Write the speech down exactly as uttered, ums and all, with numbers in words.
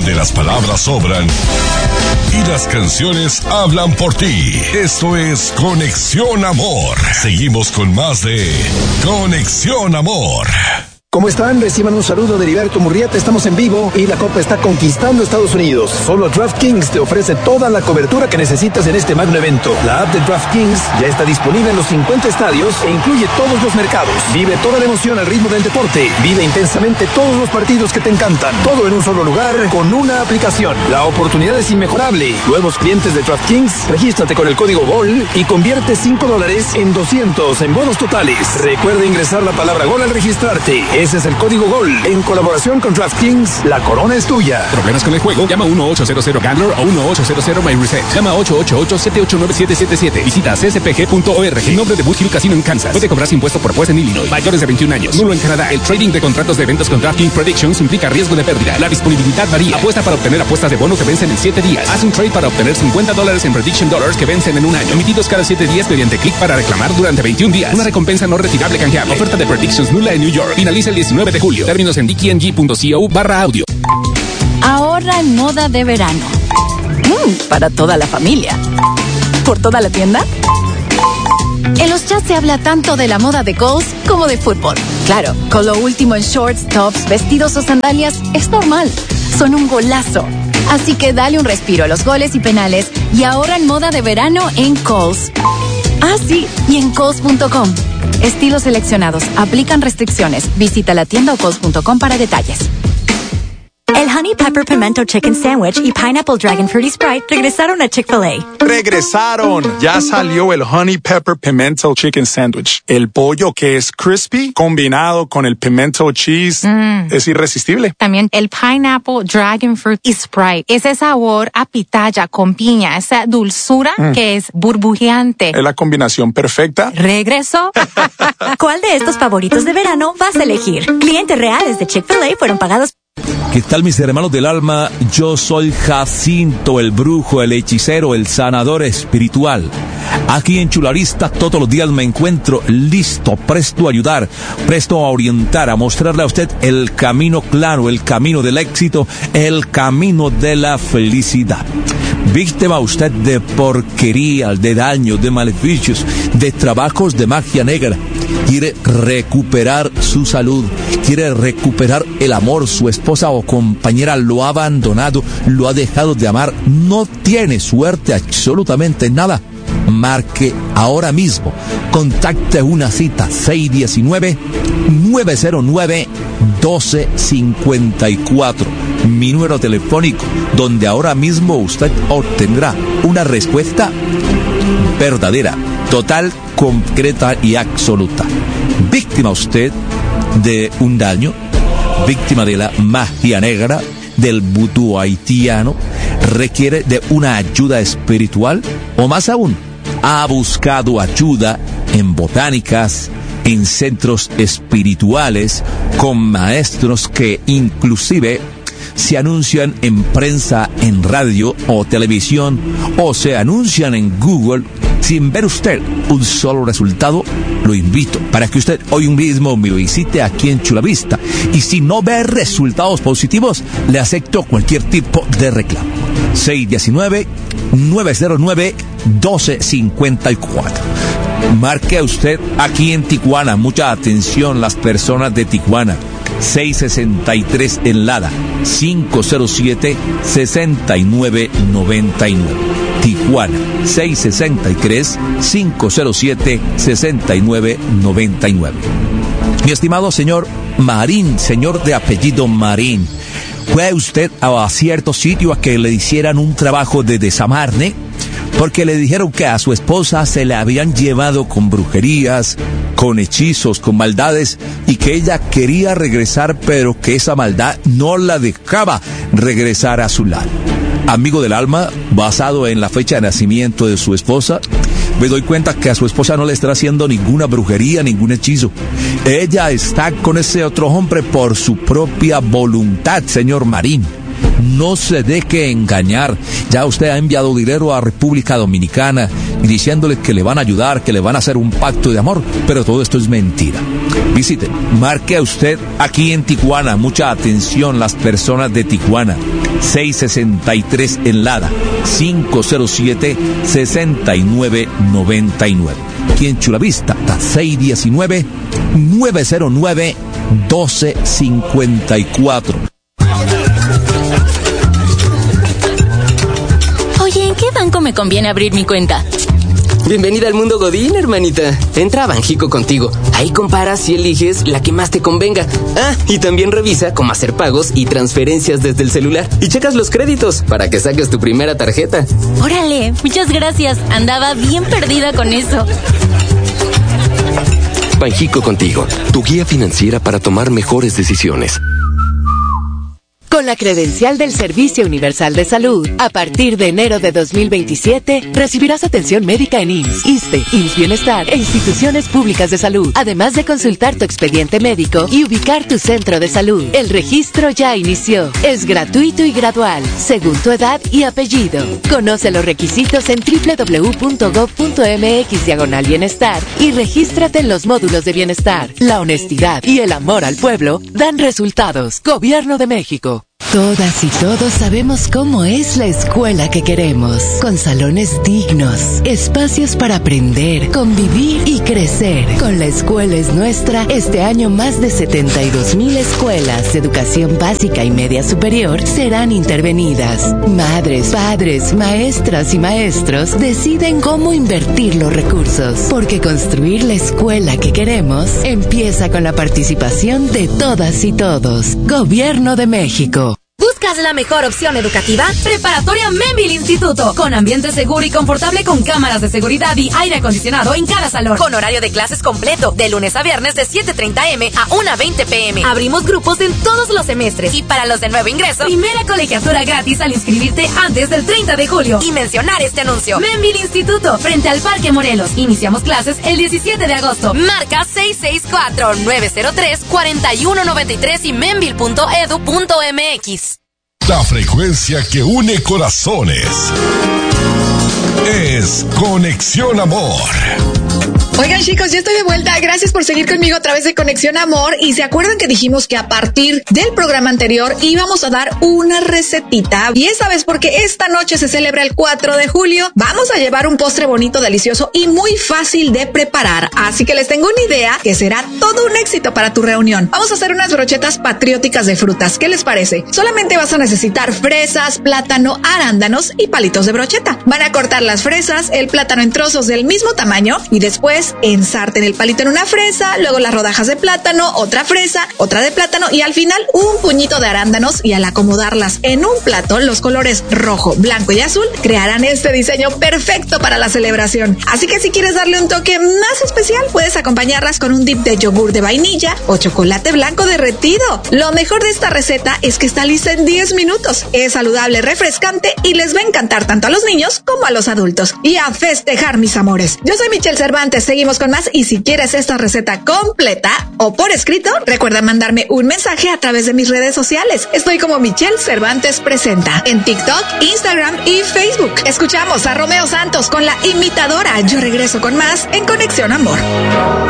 donde las palabras sobran y las canciones hablan por ti. Esto es Conexión Amor. Seguimos con más de Conexión Amor. ¿Cómo están? Reciban un saludo de Heriberto Murrieta. Estamos en vivo y la Copa está conquistando Estados Unidos. Solo DraftKings te ofrece toda la cobertura que necesitas en este magno evento. La app de DraftKings ya está disponible en los cincuenta estadios e incluye todos los mercados. Vive toda la emoción al ritmo del deporte. Vive intensamente todos los partidos que te encantan. Todo en un solo lugar con una aplicación. La oportunidad es inmejorable. Nuevos clientes de DraftKings, regístrate con el código GOL y convierte cinco dólares en doscientos en bonos totales. Recuerda ingresar la palabra GOL al registrarte. Ese es el código GOL. En colaboración con DraftKings, la corona es tuya. ¿Problemas con el juego? Llama uno ocho cero cero Gambler o uno ocho cero cero My Reset. Llama ocho ocho ocho siete ocho nueve siete siete siete. Visita c s p g punto org. En nombre de Boot Hill Casino en Kansas. Puede cobrarse impuesto por apuesta en Illinois. Mayores de veintiún años. Nulo en Canadá. El trading de contratos de eventos con DraftKings Predictions implica riesgo de pérdida. La disponibilidad varía. Apuesta para obtener apuestas de bono que vencen en siete días. Haz un trade para obtener cincuenta dólares en Prediction Dollars que vencen en un año. Emitidos cada siete días mediante clic para reclamar durante veintiún días. Una recompensa no retirable canjeable. Oferta de Predictions nula en New York. Finaliza el diecinueve de julio. Términos en d k n g punto co barra audio. Ahorra en moda de verano. Mm, para toda la familia. ¿Por toda la tienda? En los chats se habla tanto de la moda de Kohl's como de fútbol. Claro, con lo último en shorts, tops, vestidos o sandalias es normal. Son un golazo. Así que dale un respiro a los goles y penales y ahorra en moda de verano en Kohl's. Ah, sí, y en Kohl's punto com. Estilos seleccionados. Aplican restricciones. Visita la tienda o kohls punto com para detalles. El Honey Pepper Pimento Chicken Sandwich y Pineapple Dragon Fruity Sprite regresaron a Chick-fil-A. ¡Regresaron! Ya salió el Honey Pepper Pimento Chicken Sandwich. El pollo que es crispy combinado con el pimento cheese mm. es irresistible. También el Pineapple Dragon Fruit y Sprite. Ese sabor a pitaya con piña, esa dulzura mm. que es burbujeante. Es la combinación perfecta. ¿Regresó? ¿Cuál de estos favoritos de verano vas a elegir? Clientes reales de Chick-fil-A fueron pagados. ¿Qué tal, mis hermanos del alma? Yo soy Jacinto, el brujo, el hechicero, el sanador espiritual. Aquí en Chulavista todos los días me encuentro listo, presto a ayudar, presto a orientar, a mostrarle a usted el camino claro, el camino del éxito, el camino de la felicidad. Víctima usted de porquería, de daños, de maleficios, de trabajos de magia negra. Quiere recuperar su salud, quiere recuperar el amor, su esposa o compañera lo ha abandonado, lo ha dejado de amar, no tiene suerte absolutamente nada. Marque ahora mismo, contacte una cita seis uno nueve, nueve cero nueve, uno dos cinco cuatro, mi número telefónico, donde ahora mismo usted obtendrá una respuesta verdadera, total, concreta y absoluta. Víctima usted de un daño, víctima de la magia negra, del vudú haitiano, requiere de una ayuda espiritual o más aún, ha buscado ayuda en botánicas, en centros espirituales, con maestros que inclusive se anuncian en prensa, en radio o televisión, o se anuncian en Google sin ver usted un solo resultado. Lo invito para que usted hoy mismo me visite aquí en Chulavista, y si no ve resultados positivos, le acepto cualquier tipo de reclamo. seis uno nueve, nueve cero nueve, uno dos cinco cuatro. Marque usted aquí en Tijuana, mucha atención las personas de Tijuana, seis sesenta y tres en Lada, cinco cero siete, seis nueve nueve nueve. Tijuana, seis sesenta y tres, cinco cero siete, seis nueve nueve nueve. Mi estimado señor Marín, señor de apellido Marín, ¿fue usted a cierto sitio a que le hicieran un trabajo de desamarne? Porque le dijeron que a su esposa se le habían llevado con brujerías, con hechizos, con maldades, y que ella quería regresar, pero que esa maldad no la dejaba regresar a su lado. Amigo del alma, basado en la fecha de nacimiento de su esposa, me doy cuenta que a su esposa no le está haciendo ninguna brujería, ningún hechizo. Ella está con ese otro hombre por su propia voluntad, señor Marín. No se deje engañar. Ya usted ha enviado dinero a República Dominicana diciéndole que le van a ayudar, que le van a hacer un pacto de amor, pero todo esto es mentira. Visite, marque a usted aquí en Tijuana, mucha atención las personas de Tijuana, seiscientos sesenta y tres en Lada, cinco cero siete, seis nueve nueve nueve. Aquí en Chulavista, seiscientos diecinueve, nueve cero nueve, doce cincuenta y cuatro. Oye, ¿en qué banco me conviene abrir mi cuenta? Bienvenida al mundo Godín, hermanita. Entra a Banjico Contigo. Ahí comparas y eliges la que más te convenga. Ah, y también revisa cómo hacer pagos y transferencias desde el celular. Y checas los créditos para que saques tu primera tarjeta. Órale, muchas gracias. Andaba bien perdida con eso. Banjico Contigo, tu guía financiera para tomar mejores decisiones. Con la credencial del Servicio Universal de Salud, a partir de enero de dos mil veintisiete, recibirás atención médica en I M S S, ISSSTE, I M S S Bienestar e instituciones públicas de salud, además de consultar tu expediente médico y ubicar tu centro de salud. El registro ya inició. Es gratuito y gradual, según tu edad y apellido. Conoce los requisitos en doble u doble u doble u punto gob punto eme equis diagonal bienestar y regístrate en los módulos de bienestar. La honestidad y el amor al pueblo dan resultados. Gobierno de México. Todas y todos sabemos cómo es la escuela que queremos, con salones dignos, espacios para aprender, convivir y crecer. Con La Escuela es Nuestra, este año más de setenta y dos mil escuelas de educación básica y media superior serán intervenidas. Madres, padres, maestras y maestros deciden cómo invertir los recursos, porque construir la escuela que queremos empieza con la participación de todas y todos. Gobierno de México. ¿Buscas la mejor opción educativa? Preparatoria Membil Instituto, con ambiente seguro y confortable con cámaras de seguridad y aire acondicionado en cada salón. Con horario de clases completo, de lunes a viernes de siete treinta eme a una veinte peme. Abrimos grupos en todos los semestres. Y para los de nuevo ingreso, primera colegiatura gratis al inscribirte antes del treinta de julio. Y mencionar este anuncio. Membil Instituto, frente al Parque Morelos. Iniciamos clases el diecisiete de agosto. Marca seis seis cuatro, nueve cero tres, cuatro uno nueve tres y membil punto edu punto eme equis. La frecuencia que une corazones es Conexión Amor. Oigan, chicos, ya estoy de vuelta. Gracias por seguir conmigo a través de Conexión Amor. Y se acuerdan que dijimos que a partir del programa anterior íbamos a dar una recetita. Y esta vez, porque esta noche se celebra el cuatro de julio, vamos a llevar un postre bonito, delicioso y muy fácil de preparar. Así que les tengo una idea que será todo un éxito para tu reunión. Vamos a hacer unas brochetas patrióticas de frutas. ¿Qué les parece? Solamente vas a necesitar fresas, plátano, arándanos y palitos de brocheta. Van a cortar las fresas, el plátano en trozos del mismo tamaño y después ensarten el palito en una fresa, luego las rodajas de plátano, otra fresa, otra de plátano y al final un puñito de arándanos, y al acomodarlas en un plato, los colores rojo, blanco y azul crearán este diseño perfecto para la celebración. Así que si quieres darle un toque más especial, puedes acompañarlas con un dip de yogur de vainilla o chocolate blanco derretido. Lo mejor de esta receta es que está lista en diez minutos. Es saludable, refrescante y les va a encantar tanto a los niños como a los adultos. Y a festejar, mis amores. Yo soy Michelle Cervantes. Seguimos con más, y si quieres esta receta completa o por escrito, recuerda mandarme un mensaje a través de mis redes sociales. Estoy como Michelle Cervantes Presenta en TikTok, Instagram y Facebook. Escuchamos a Romeo Santos con La Imitadora. Yo regreso con más en Conexión Amor.